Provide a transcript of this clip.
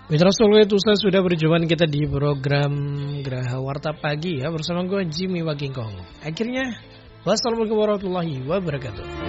Mitra Solo itu saya sudah berjumpa kita di program Geraha Warta Pagi ya bersama gue Jimmy Wakingkong. Akhirnya, wassalamualaikum warahmatullahi wabarakatuh.